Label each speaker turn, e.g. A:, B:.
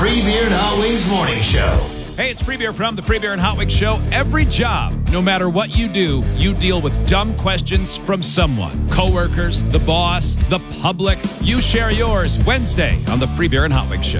A: Free Beer and Hot Wings Morning Show.
B: Hey, it's Free Beer from the Free Beer and Hot Wings Show. Every job, no matter what you do, you deal with dumb questions from someone. Coworkers, the boss, the public. You share yours Wednesday on the Free Beer and Hot Wings Show.